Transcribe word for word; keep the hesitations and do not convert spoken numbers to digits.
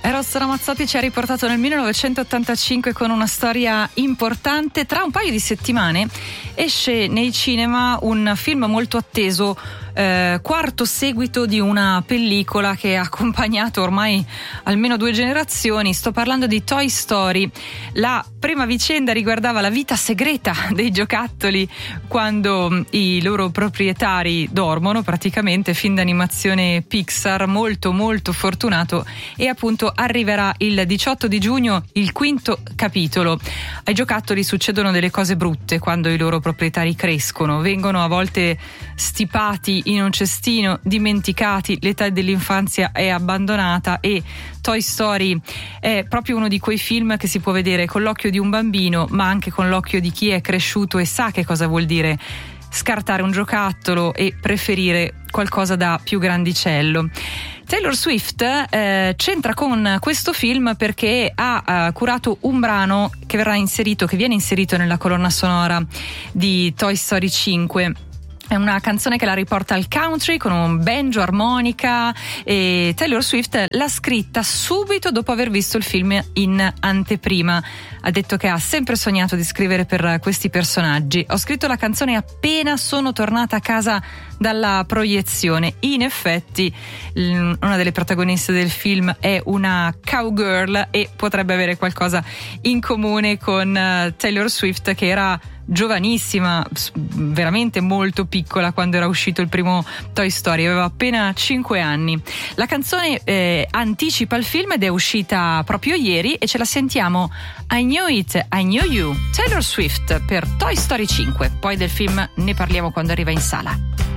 Eros Ramazzotti ci ha riportato nel millenovecentottantacinque con una storia importante. Tra un paio di settimane esce nei cinema un film molto atteso, eh, quarto seguito di una pellicola che ha accompagnato ormai almeno due generazioni. Sto parlando di Toy Story. La prima vicenda riguardava la vita segreta dei giocattoli quando i loro proprietari dormono, praticamente film d'animazione Pixar molto molto fortunato, e appunto arriverà il diciotto di giugno il quinto capitolo. Ai giocattoli succedono delle cose brutte quando i loro proprietari crescono, vengono a volte stipati in un cestino, dimenticati, l'età dell'infanzia è abbandonata, e Toy Story è proprio uno di quei film che si può vedere con l'occhio di un bambino, ma anche con l'occhio di chi è cresciuto e sa che cosa vuol dire scartare un giocattolo e preferire qualcosa da più grandicello. Taylor Swift eh, c'entra con questo film perché ha eh, curato un brano che verrà inserito, che viene inserito nella colonna sonora di Toy Story cinque. È una canzone che la riporta al country con un banjo, armonica, e Taylor Swift l'ha scritta subito dopo aver visto il film in anteprima. Ha detto che ha sempre sognato di scrivere per questi personaggi. Ho scritto la canzone appena sono tornata a casa dalla proiezione. In effetti una delle protagoniste del film è una cowgirl e potrebbe avere qualcosa in comune con Taylor Swift, che era giovanissima, veramente molto piccola quando era uscito il primo Toy Story, aveva appena cinque anni. La canzone eh, anticipa il film ed è uscita proprio ieri e ce la sentiamo. I Knew It, I Knew You, Taylor Swift per Toy Story cinque. Poi del film ne parliamo quando arriva in sala.